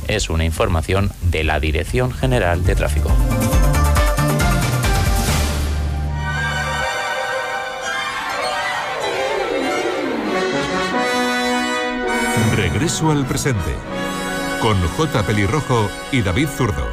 Es una información de la Dirección General de Tráfico. Regreso al presente, con J. Pelirrojo y David Zurdo.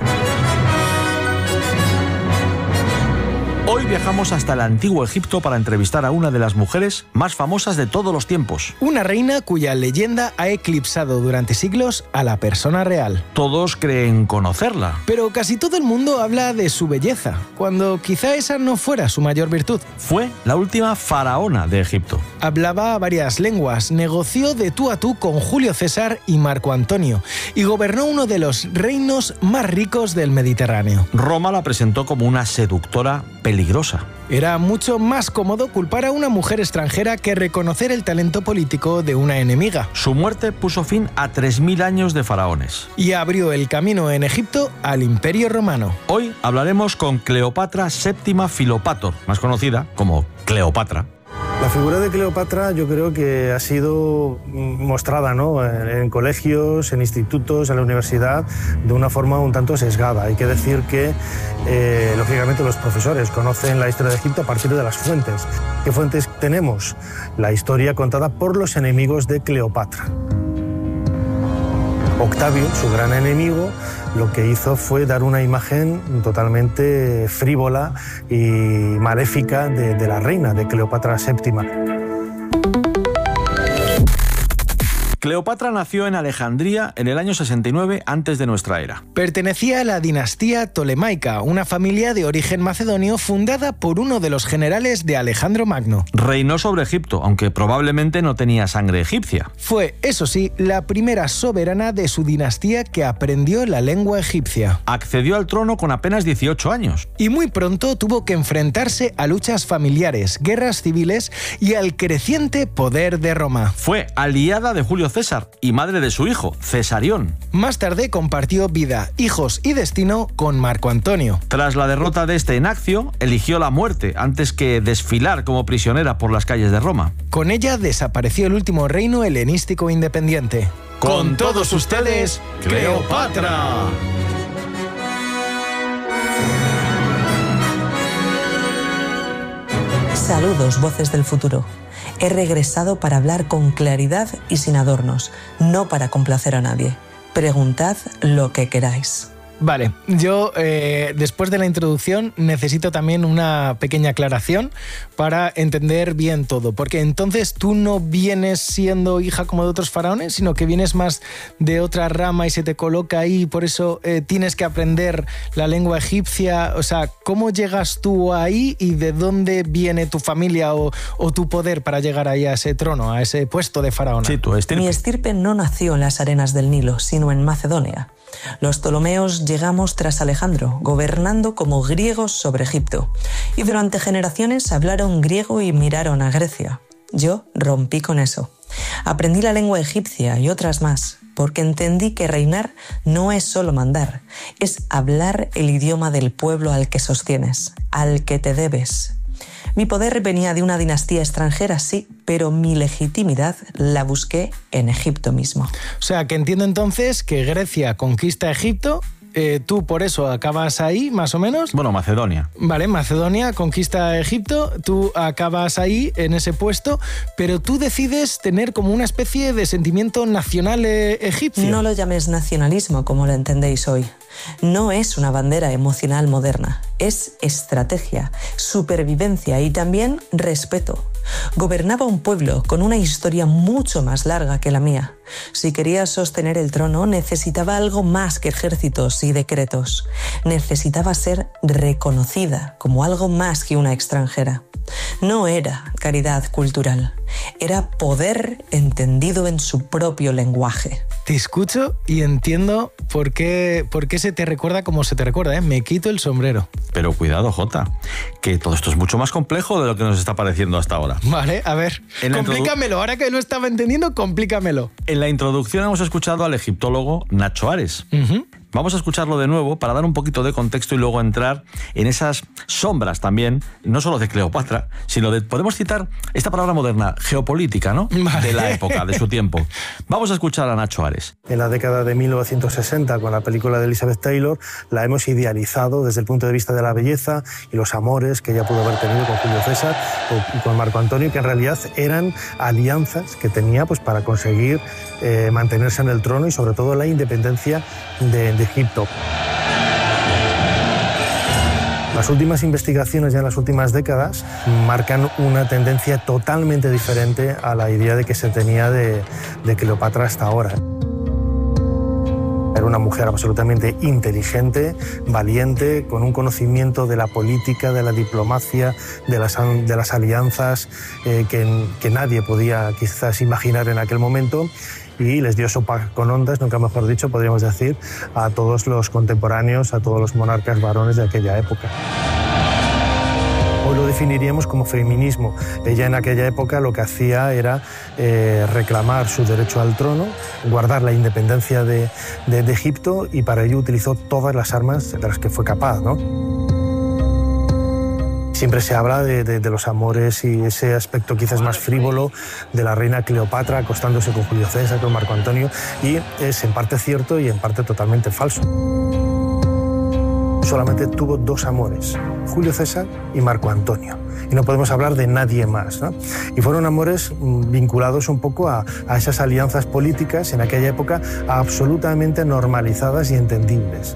Hoy viajamos hasta el antiguo Egipto para entrevistar a una de las mujeres más famosas de todos los tiempos. Una reina cuya leyenda ha eclipsado durante siglos a la persona real. Todos creen conocerla. Pero casi todo el mundo habla de su belleza, cuando quizá esa no fuera su mayor virtud. Fue la última faraona de Egipto. Hablaba varias lenguas, negoció de tú a tú con Julio César y Marco Antonio y gobernó uno de los reinos más ricos del Mediterráneo. Roma la presentó como una seductora peligrosa. Era mucho más cómodo culpar a una mujer extranjera que reconocer el talento político de una enemiga. Su muerte puso fin a 3000 años de faraones. Y abrió el camino en Egipto al Imperio Romano. Hoy hablaremos con Cleopatra VII Filopator, más conocida como Cleopatra. La figura de Cleopatra yo creo que ha sido mostrada, ¿no?, en colegios, en institutos, en la universidad, de una forma un tanto sesgada. Hay que decir que, lógicamente, los profesores conocen la historia de Egipto a partir de las fuentes. ¿Qué fuentes tenemos? La historia contada por los enemigos de Cleopatra. Octavio, su gran enemigo, lo que hizo fue dar una imagen totalmente frívola y maléfica de la reina, de Cleopatra VII. Cleopatra nació en Alejandría en el año 69 antes de nuestra era. Pertenecía a la dinastía Ptolemaica, una familia de origen macedonio fundada por uno de los generales de Alejandro Magno. Reinó sobre Egipto, aunque probablemente no tenía sangre egipcia. Fue, eso sí, la primera soberana de su dinastía que aprendió la lengua egipcia. Accedió al trono con apenas 18 años. Y muy pronto tuvo que enfrentarse a luchas familiares, guerras civiles y al creciente poder de Roma. Fue aliada de Julio César y madre de su hijo, Cesarión. Más tarde compartió vida, hijos y destino con Marco Antonio. Tras la derrota de este en Accio, eligió la muerte antes que desfilar como prisionera por las calles de Roma. Con ella desapareció el último reino helenístico independiente. Con todos ustedes, Cleopatra. Saludos, voces del futuro. He regresado para hablar con claridad y sin adornos, no para complacer a nadie. Preguntad lo que queráis. Vale, yo después de la introducción necesito también una pequeña aclaración para entender bien todo, porque entonces tú no vienes siendo hija como de otros faraones, sino que vienes más de otra rama y se te coloca ahí y por eso tienes que aprender la lengua egipcia. O sea, ¿cómo llegas tú ahí y de dónde viene tu familia o tu poder para llegar ahí a ese trono, a ese puesto de faraona? Sí, tu estirpe. Mi estirpe no nació en las arenas del Nilo, sino en Macedonia. Los Ptolomeos llegamos tras Alejandro, gobernando como griegos sobre Egipto, y durante generaciones hablaron griego y miraron a Grecia. Yo rompí con eso. Aprendí la lengua egipcia y otras más, porque entendí que reinar no es solo mandar, es hablar el idioma del pueblo al que sostienes, al que te debes. Mi poder venía de una dinastía extranjera, sí, pero mi legitimidad la busqué en Egipto mismo. O sea, que entiendo entonces que Grecia conquista Egipto, tú por eso acabas ahí, más o menos. Bueno, Macedonia. Vale, Macedonia conquista Egipto, tú acabas ahí, en ese puesto, pero tú decides tener como una especie de sentimiento nacional egipcio. No lo llames nacionalismo como lo entendéis hoy. No es una bandera emocional moderna, es estrategia, supervivencia y también respeto. Gobernaba un pueblo con una historia mucho más larga que la mía. Si quería sostener el trono, necesitaba algo más que ejércitos y decretos. Necesitaba ser reconocida como algo más que una extranjera. No era caridad cultural, era poder entendido en su propio lenguaje. Te escucho y entiendo por qué se te recuerda como se te recuerda, ¿eh? Me quito el sombrero. Pero cuidado, Jota, que todo esto es mucho más complejo de lo que nos está pareciendo hasta ahora. Vale, a ver, complícamelo. Ahora que no estaba entendiendo, complícamelo. En la introducción hemos escuchado al egiptólogo Nacho Ares. Vamos a escucharlo de nuevo para dar un poquito de contexto y luego entrar en esas sombras también, no solo de Cleopatra, sino de, podemos citar esta palabra moderna, geopolítica, ¿no? Vale. De la época, de su tiempo. Vamos a escuchar a Nacho Ares. En la década de 1960, con la película de Elizabeth Taylor, la hemos idealizado desde el punto de vista de la belleza y los amores que ella pudo haber tenido con Julio César y con Marco Antonio, que en realidad eran alianzas que tenía pues, para conseguir mantenerse en el trono y sobre todo la independencia de Egipto. Las últimas investigaciones ya en las últimas décadas marcan una tendencia totalmente diferente a la idea de que se tenía de Cleopatra hasta ahora. Era una mujer absolutamente inteligente, valiente, con un conocimiento de la política, de la diplomacia, de las alianzas que nadie podía quizás imaginar en aquel momento. Y les dio sopa con ondas, nunca mejor dicho, podríamos decir, a todos los contemporáneos, a todos los monarcas varones de aquella época. Hoy lo definiríamos como feminismo. Ella en aquella época lo que hacía era reclamar su derecho al trono, guardar la independencia de Egipto, y para ello utilizó todas las armas de las que fue capaz, ¿no? Siempre se habla de los amores y ese aspecto quizás más frívolo de la reina Cleopatra acostándose con Julio César, con Marco Antonio, y es en parte cierto y en parte totalmente falso. Solamente tuvo dos amores, Julio César y Marco Antonio, y no podemos hablar de nadie más, ¿no? Y fueron amores vinculados un poco a esas alianzas políticas en aquella época absolutamente normalizadas y entendibles.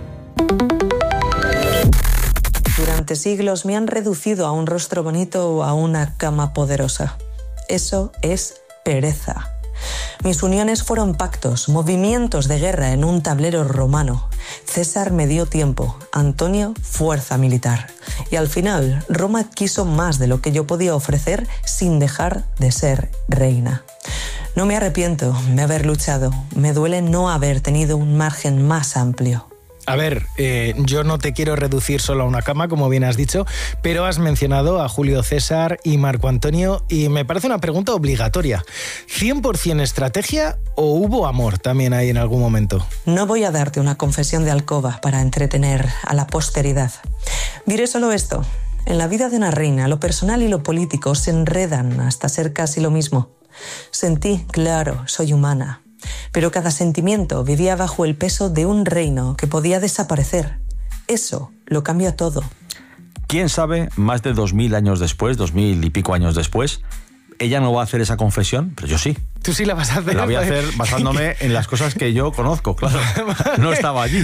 Durante siglos me han reducido a un rostro bonito o a una cama poderosa. Eso es pereza. Mis uniones fueron pactos, movimientos de guerra en un tablero romano. César me dio tiempo, Antonio fuerza militar. Y al final, Roma quiso más de lo que yo podía ofrecer sin dejar de ser reina. No me arrepiento de haber luchado, me duele no haber tenido un margen más amplio. A ver, yo no te quiero reducir solo a una cama, como bien has dicho, pero has mencionado a Julio César y Marco Antonio y me parece una pregunta obligatoria. ¿100% estrategia o hubo amor también ahí en algún momento? No voy a darte una confesión de alcoba para entretener a la posteridad. Diré solo esto. En la vida de una reina, lo personal y lo político se enredan hasta ser casi lo mismo. Sentí, claro, soy humana. Pero cada sentimiento vivía bajo el peso de un reino que podía desaparecer. Eso lo cambia todo. ¿Quién sabe, más de 2000 años después, 2000 y pico años después, ella no va a hacer esa confesión, pero yo sí. Tú sí la vas a hacer. La voy a hacer basándome en las cosas que yo conozco, claro. No estaba allí.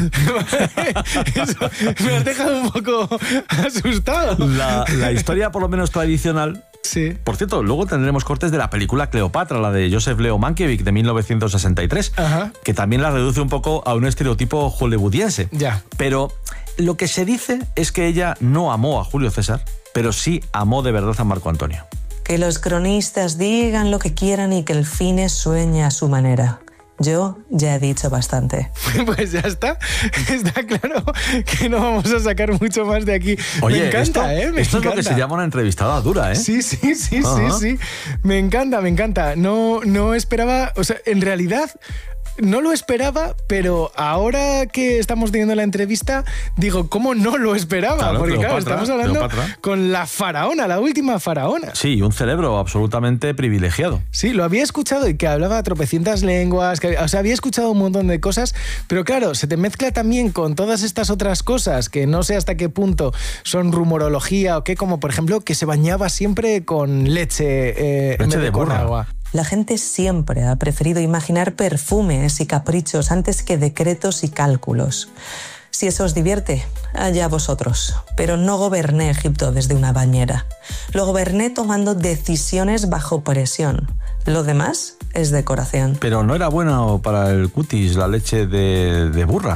Eso, me has dejado un poco asustado. La historia, por lo menos tradicional. Sí. Por cierto, luego tendremos cortes de la película Cleopatra, la de Joseph Leo Mankiewicz de 1963, Ajá. que también la reduce un poco a un estereotipo hollywoodiense. Ya. Pero lo que se dice es que ella no amó a Julio César, pero sí amó de verdad a Marco Antonio. Que los cronistas digan lo que quieran y que el Fines sueñe a su manera. Yo ya he dicho bastante. Pues ya está. Está claro que no vamos a sacar mucho más de aquí. Oye, me encanta, esto es lo que se llama una entrevistada dura, ¿eh? Sí. Ajá. Sí. Me encanta. No esperaba... O sea, en realidad... No lo esperaba, pero ahora que estamos teniendo la entrevista, digo, ¿cómo no lo esperaba? Claro, porque Cleopatra, estamos hablando Cleopatra. con la faraona, la última faraona. Sí, un cerebro absolutamente privilegiado. Sí, lo había escuchado y que hablaba tropecientas lenguas, o sea, había escuchado un montón de cosas, pero claro, se te mezcla también con todas estas otras cosas que no sé hasta qué punto son rumorología o qué, como por ejemplo que se bañaba siempre con leche, en vez de con burra. agua. La gente siempre ha preferido imaginar perfumes y caprichos antes que decretos y cálculos. Si eso os divierte, allá vosotros. Pero no goberné Egipto desde una bañera. Lo goberné tomando decisiones bajo presión. Lo demás es decoración. Pero no era bueno para el cutis la leche de burra.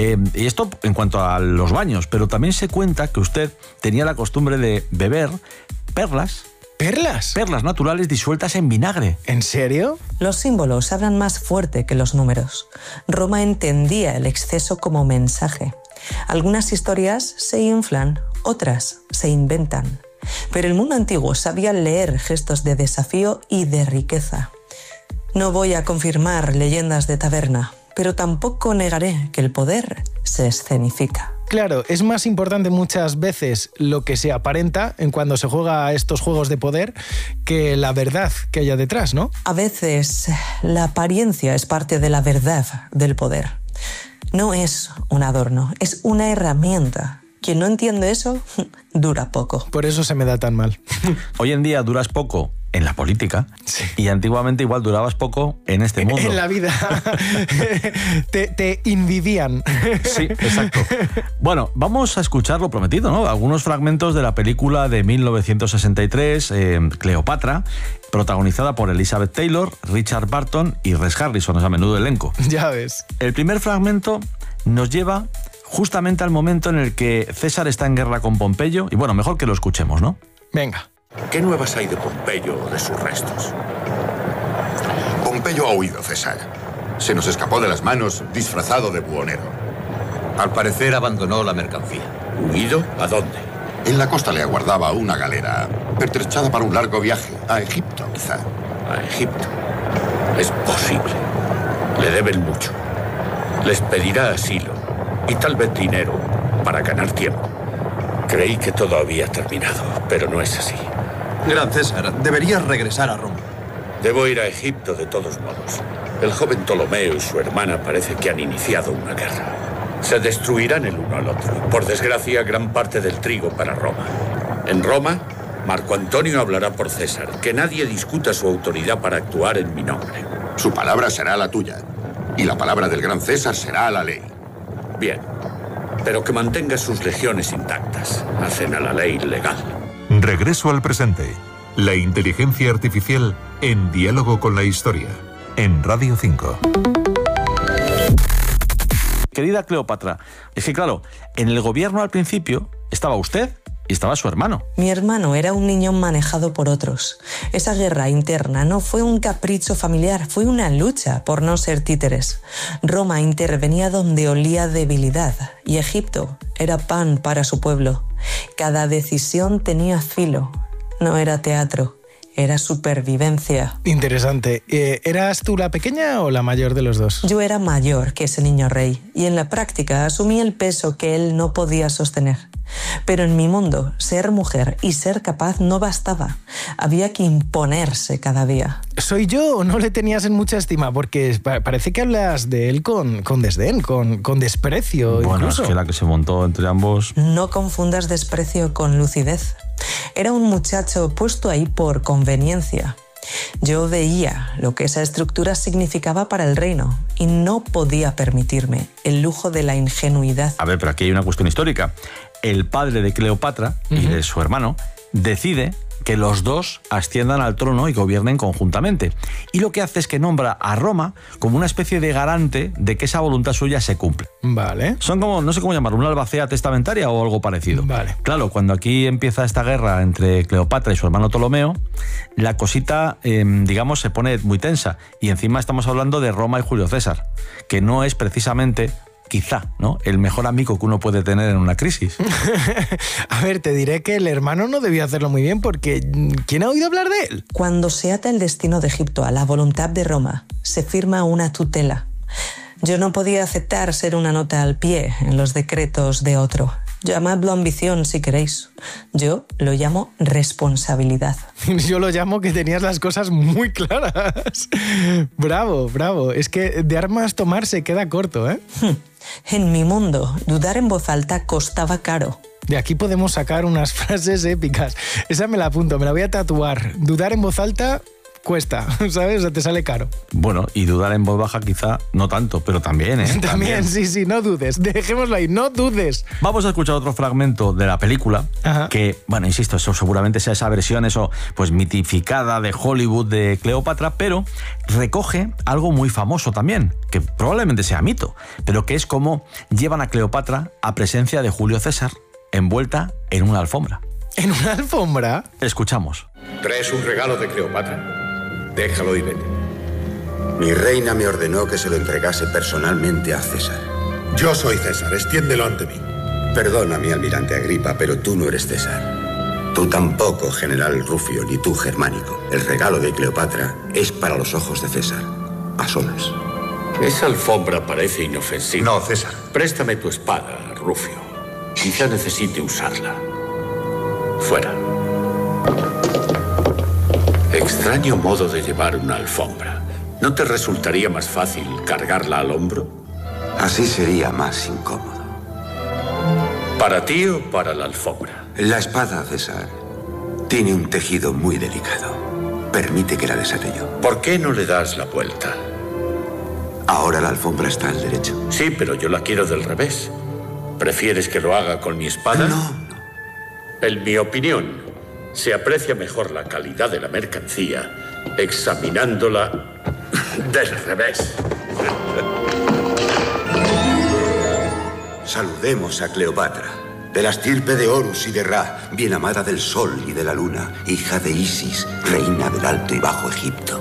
Y esto en cuanto a los baños, pero también se cuenta que usted tenía la costumbre de beber perlas. ¿Perlas? Perlas naturales disueltas en vinagre. ¿En serio? Los símbolos hablan más fuerte que los números. Roma entendía el exceso como mensaje. Algunas historias se inflan, otras se inventan. Pero el mundo antiguo sabía leer gestos de desafío y de riqueza. No voy a confirmar leyendas de taberna, pero tampoco negaré que el poder se escenifica. Claro, es más importante muchas veces lo que se aparenta en cuando se juega a estos juegos de poder que la verdad que haya detrás, ¿no? A veces la apariencia es parte de la verdad del poder. No es un adorno, es una herramienta. Quien no entiende eso, dura poco. Por eso se me da tan mal. Hoy en día duras poco en la política, sí, y antiguamente igual durabas poco en este mundo. En la vida. te invivían. Sí, exacto. Bueno, vamos a escuchar lo prometido, ¿no? Algunos fragmentos de la película de 1963, Cleopatra, protagonizada por Elizabeth Taylor, Richard Burton y Rex Harrison, es a menudo elenco. Ya ves. El primer fragmento nos lleva justamente al momento en el que César está en guerra con Pompeyo, y bueno, mejor que lo escuchemos, ¿no? Venga. ¿Qué nuevas hay de Pompeyo o de sus restos? Pompeyo ha huido, César. Se nos escapó de las manos disfrazado de buhonero. Al parecer abandonó la mercancía. ¿Huido? ¿A dónde? En la costa le aguardaba una galera, pertrechada para un largo viaje, a Egipto, quizá. ¿A Egipto? Es posible. Le deben mucho. Les pedirá asilo y tal vez dinero para ganar tiempo. Creí que todo había terminado, pero no es así. Gran César, deberías regresar a Roma. Debo ir a Egipto de todos modos. El joven Ptolomeo y su hermana parece que han iniciado una guerra. Se destruirán el uno al otro. Por desgracia, gran parte del trigo para Roma. En Roma, Marco Antonio hablará por César. Que nadie discuta su autoridad para actuar en mi nombre. Su palabra será la tuya. Y la palabra del gran César será la ley. Bien. Pero que mantenga sus legiones intactas. Hacen a la ley legal. Regreso al presente. La inteligencia artificial en diálogo con la historia. En Radio 5. Querida Cleopatra, es que claro, en el gobierno al principio estaba usted y estaba su hermano. Mi hermano era un niño manejado por otros. Esa guerra interna no fue un capricho familiar, fue una lucha por no ser títeres. Roma intervenía donde olía debilidad y Egipto era pan para su pueblo. Cada decisión tenía filo. No era teatro, era supervivencia. Interesante. ¿Eras tú la pequeña o la mayor de los dos? Yo era mayor que ese niño rey y en la práctica asumí el peso que él no podía sostener. Pero en mi mundo, ser mujer y ser capaz no bastaba. Había que imponerse cada día. ¿Soy yo o no le tenías en mucha estima? Porque parece que hablas de él con desdén, con desprecio. Bueno, incluso. Es que la que se montó entre ambos... No confundas desprecio con lucidez. Era un muchacho puesto ahí por conveniencia. Yo veía lo que esa estructura significaba para el reino y no podía permitirme el lujo de la ingenuidad. A ver, pero aquí hay una cuestión histórica. El padre de Cleopatra y de su hermano decide que los dos asciendan al trono y gobiernen conjuntamente. Y lo que hace es que nombra a Roma como una especie de garante de que esa voluntad suya se cumple. Vale. Son como, no sé cómo llamarlo, una albacea testamentaria o algo parecido. Vale. Claro, cuando aquí empieza esta guerra entre Cleopatra y su hermano Ptolomeo, la cosita, digamos, se pone muy tensa. Y encima estamos hablando de Roma y Julio César, que no es precisamente... quizá, ¿no?, el mejor amigo que uno puede tener en una crisis. A ver, te diré que el hermano no debió hacerlo muy bien porque ¿quién ha oído hablar de él? Cuando se ata el destino de Egipto a la voluntad de Roma, se firma una tutela. Yo no podía aceptar ser una nota al pie en los decretos de otro. Llamadlo ambición si queréis. Yo lo llamo responsabilidad. Yo lo llamo que tenías las cosas muy claras. Bravo, bravo. Es que de armas tomar se queda corto, ¿eh? En mi mundo, dudar en voz alta costaba caro. De aquí podemos sacar unas frases épicas. Esa me la apunto, me la voy a tatuar. Dudar en voz alta cuesta, ¿sabes? O sea, te sale caro. Bueno, y dudar en voz baja quizá no tanto, pero también, ¿eh? También, sí, no dudes. Dejémoslo ahí, no dudes. Vamos a escuchar otro fragmento de la película. Ajá. Que, bueno, insisto, eso seguramente sea esa versión, eso, pues mitificada de Hollywood de Cleopatra, pero recoge algo muy famoso también, que probablemente sea mito, pero que es como llevan a Cleopatra a presencia de Julio César envuelta en una alfombra. ¿En una alfombra? Escuchamos. ¿Traes un regalo de Cleopatra? Déjalo y vete. Mi reina me ordenó que se lo entregase personalmente a César. Yo soy César, extiéndelo ante mí. Perdona, mi almirante Agripa, pero tú no eres César. Tú tampoco, general Rufio, ni tú, Germánico. El regalo de Cleopatra es para los ojos de César, a solas. Esa alfombra parece inofensiva. No, César. Préstame tu espada, Rufio. Quizá necesite usarla. Fuera. Extraño modo de llevar una alfombra. ¿No te resultaría más fácil cargarla al hombro? Así sería más incómodo. ¿Para ti o para la alfombra? La espada, César, tiene un tejido muy delicado. Permite que la desate yo. ¿Por qué no le das la vuelta? Ahora la alfombra está al derecho. Sí, pero yo la quiero del revés. ¿Prefieres que lo haga con mi espada? No. En mi opinión, se aprecia mejor la calidad de la mercancía examinándola del revés. Saludemos a Cleopatra, de la estirpe de Horus y de Ra, bien amada del sol y de la luna, hija de Isis, reina del Alto y Bajo Egipto.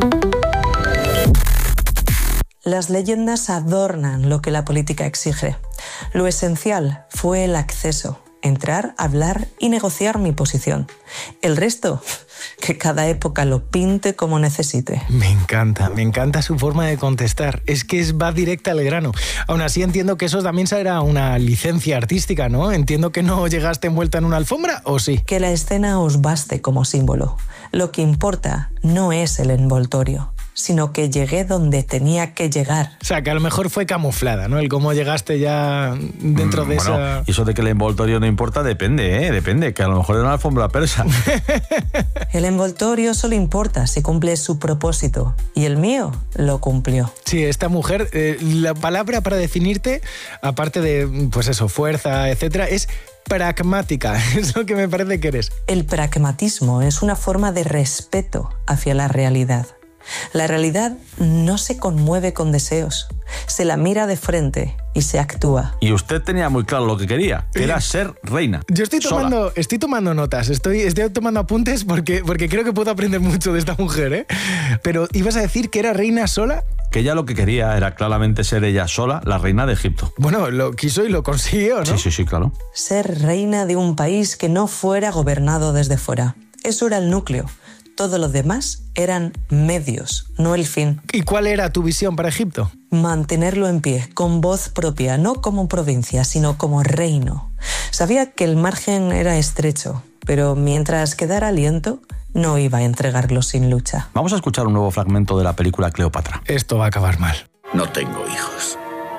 Las leyendas adornan lo que la política exige. Lo esencial fue el acceso, entrar, hablar y negociar mi posición. El resto, que cada época lo pinte como necesite. Me encanta su forma de contestar. Es que va directa al grano. Aún así entiendo que eso también será una licencia artística, ¿no? Entiendo que no llegaste envuelta en una alfombra, ¿o sí? Que la escena os baste como símbolo. Lo que importa no es el envoltorio, sino que llegué donde tenía que llegar. O sea, que a lo mejor fue camuflada, ¿no? El cómo llegaste ya dentro de esa... Y eso de que el envoltorio no importa depende, Depende, que a lo mejor era una alfombra persa. El envoltorio solo importa si cumple su propósito, y el mío lo cumplió. Sí, esta mujer, la palabra para definirte, aparte de, pues eso, fuerza, etcétera, es pragmática. Es lo que me parece que eres. El pragmatismo es una forma de respeto hacia la realidad. La realidad no se conmueve con deseos, se la mira de frente y se actúa. Y usted tenía muy claro lo que quería, que era ser reina. Yo estoy tomando notas, estoy tomando apuntes porque creo que puedo aprender mucho de esta mujer, ¿eh? Pero ¿ibas a decir que era reina sola? Que ella lo que quería era claramente ser ella sola la reina de Egipto. Bueno, lo quiso y lo consiguió, ¿no? Sí, claro. Ser reina de un país que no fuera gobernado desde fuera. Eso era el núcleo. Todo lo demás eran medios, no el fin. ¿Y cuál era tu visión para Egipto? Mantenerlo en pie, con voz propia, no como provincia, sino como reino. Sabía que el margen era estrecho, pero mientras quedara aliento, no iba a entregarlo sin lucha. Vamos a escuchar un nuevo fragmento de la película Cleopatra. Esto va a acabar mal. No tengo hijos.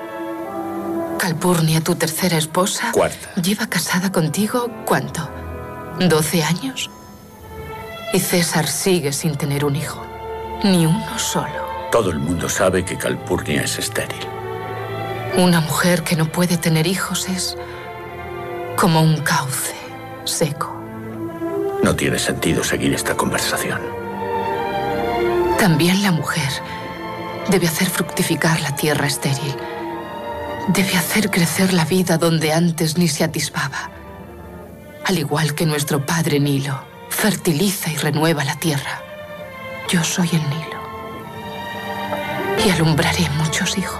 Calpurnia, tu tercera esposa, cuarta, lleva casada contigo, ¿cuánto? ¿12 años? Y César sigue sin tener un hijo. Ni uno solo. Todo el mundo sabe que Calpurnia es estéril. Una mujer que no puede tener hijos es como un cauce seco. No tiene sentido seguir esta conversación. También la mujer debe hacer fructificar la tierra estéril. Debe hacer crecer la vida donde antes ni se atisbaba. Al igual que nuestro padre Nilo fertiliza y renueva la tierra. Yo soy el Nilo. Y alumbraré muchos hijos.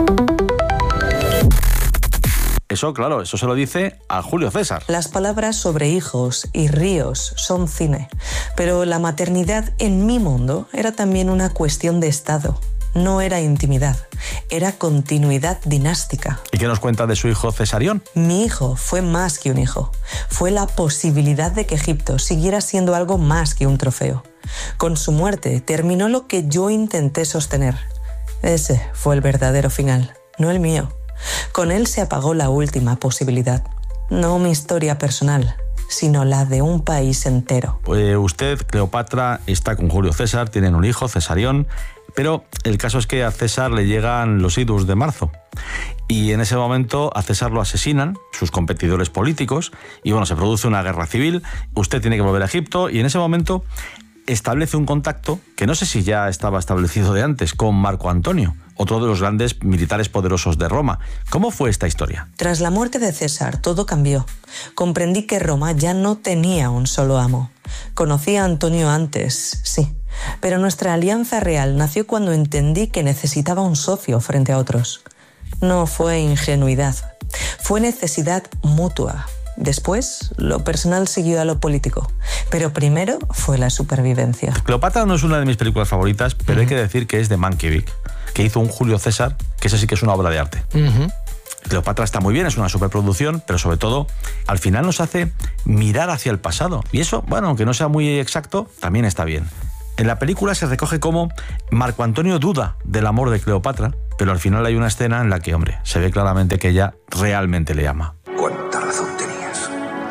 Eso, claro, eso se lo dice a Julio César. Las palabras sobre hijos y ríos son cine, pero la maternidad en mi mundo era también una cuestión de estado. No era intimidad, era continuidad dinástica. ¿Y qué nos cuenta de su hijo Cesarión? Mi hijo fue más que un hijo. Fue la posibilidad de que Egipto siguiera siendo algo más que un trofeo. Con su muerte terminó lo que yo intenté sostener. Ese fue el verdadero final, no el mío. Con él se apagó la última posibilidad. No mi historia personal, sino la de un país entero. Pues usted, Cleopatra, está con Julio César, tienen un hijo, Cesarión, pero el caso es que a César le llegan los idus de marzo. Y en ese momento a César lo asesinan sus competidores políticos y bueno, se produce una guerra civil, usted tiene que volver a Egipto y en ese momento establece un contacto que no sé si ya estaba establecido de antes con Marco Antonio, otro de los grandes militares poderosos de Roma. ¿Cómo fue esta historia? Tras la muerte de César, todo cambió. Comprendí que Roma ya no tenía un solo amo. Conocí a Antonio antes, sí, pero nuestra alianza real nació cuando entendí que necesitaba un socio frente a otros. No fue ingenuidad, fue necesidad mutua. Después, lo personal siguió a lo político, pero primero fue la supervivencia. Cleopatra no es una de mis películas favoritas, pero hay que decir que es de Mankiewicz, que hizo un Julio César, que ese sí que es una obra de arte. Cleopatra está muy bien, es una superproducción, pero sobre todo, al final nos hace mirar hacia el pasado. Y eso, bueno, aunque no sea muy exacto, también está bien. En la película se recoge cómo Marco Antonio duda del amor de Cleopatra, pero al final hay una escena en la que, hombre, se ve claramente que ella realmente le ama. ¿Cuánta razón tenías?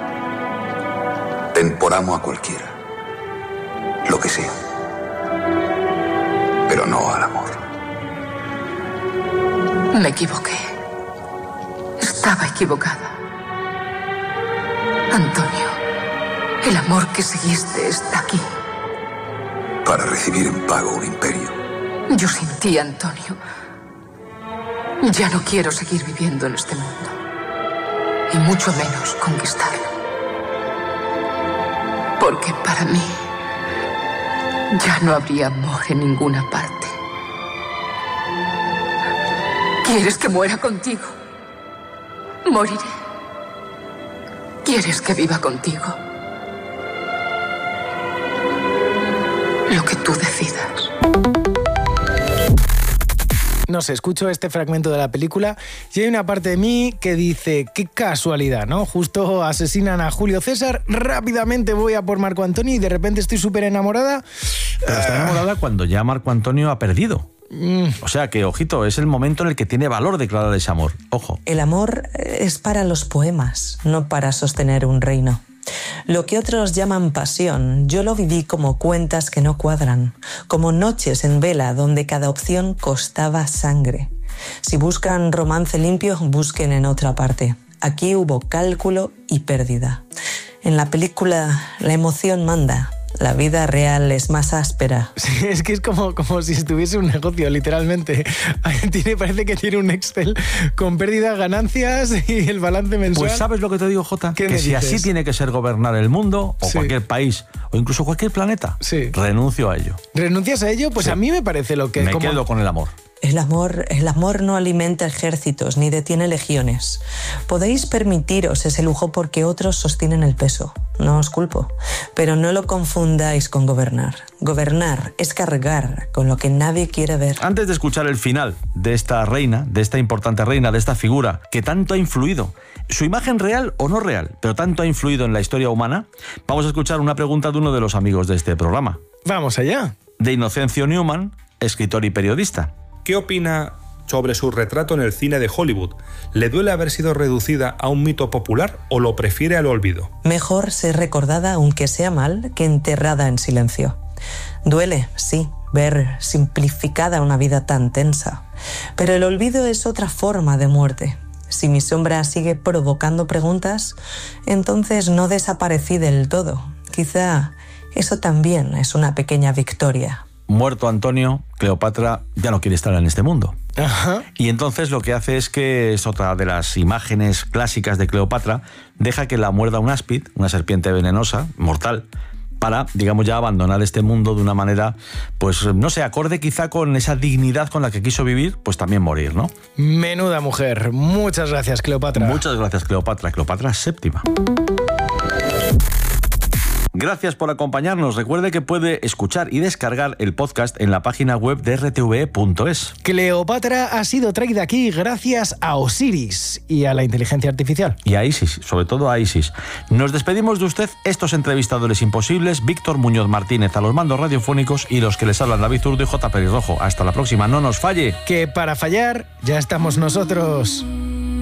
Ten por amo a cualquiera, lo que sea, pero no al amor. Me equivoqué. Estaba equivocada. Antonio, el amor que seguiste está aquí. Para recibir en pago un imperio. Yo sin ti, Antonio, ya no quiero seguir viviendo en este mundo. Y mucho menos conquistarlo. Porque para mí ya no habría amor en ninguna parte. ¿Quieres que muera contigo? Moriré. ¿Quieres que viva contigo? Lo que tú decidas. No sé, escucho este fragmento de la película y hay una parte de mí que dice, qué casualidad, ¿no? Justo asesinan a Julio César, rápidamente voy a por Marco Antonio y de repente estoy súper enamorada. Pero está enamorada cuando ya Marco Antonio ha perdido. O sea que, ojito, es el momento en el que tiene valor declarar ese amor. Ojo. El amor es para los poemas, no para sostener un reino. Lo que otros llaman pasión, yo lo viví como cuentas que no cuadran, como noches en vela donde cada opción costaba sangre. Si buscan romance limpio, busquen en otra parte. Aquí hubo cálculo y pérdida. En la película la emoción manda. La vida real es más áspera. Sí, es que es como si estuviese un negocio, literalmente. Parece que tiene un Excel con pérdidas, ganancias y el balance mensual. Pues ¿sabes lo que te digo, Jota? Que si así tiene que ser gobernar el mundo, o cualquier país, o incluso cualquier planeta, renuncio a ello. ¿Renuncias a ello? Pues a mí me parece lo que... Me quedo con el amor. El amor no alimenta ejércitos ni detiene legiones. Podéis permitiros ese lujo porque otros sostienen el peso. No os culpo. Pero no lo confundáis con gobernar. Gobernar es cargar con lo que nadie quiere ver. Antes de escuchar el final de esta reina, de esta importante reina, de esta figura que tanto ha influido, su imagen real o no real, pero tanto ha influido en la historia humana, vamos a escuchar una pregunta de uno de los amigos de este programa. Vamos allá. De Inocencio Newman, escritor y periodista. ¿Qué opina sobre su retrato en el cine de Hollywood? ¿Le duele haber sido reducida a un mito popular o lo prefiere al olvido? Mejor ser recordada, aunque sea mal, que enterrada en silencio. Duele, sí, ver simplificada una vida tan tensa. Pero el olvido es otra forma de muerte. Si mi sombra sigue provocando preguntas, entonces no desaparecí del todo. Quizá eso también es una pequeña victoria. Muerto Antonio, Cleopatra ya no quiere estar en este mundo. Ajá. Y entonces lo que hace es que es otra de las imágenes clásicas de Cleopatra, deja que la muerda un áspid, una serpiente venenosa, mortal, para, digamos, ya abandonar este mundo de una manera, pues, no sé, acorde quizá con esa dignidad con la que quiso vivir, pues también morir, ¿no? Menuda mujer. Muchas gracias, Cleopatra. Muchas gracias, Cleopatra. Cleopatra VII. Gracias por acompañarnos. Recuerde que puede escuchar y descargar el podcast en la página web de rtve.es. Cleopatra ha sido traída aquí gracias a Osiris y a la inteligencia artificial. Y a Isis, sobre todo a Isis. Nos despedimos de usted, estos entrevistadores imposibles, Víctor Muñoz Martínez a los mandos radiofónicos y los que les hablan David Zurdo y J. Pelirrojo. Hasta la próxima, no nos falle. Que para fallar ya estamos nosotros.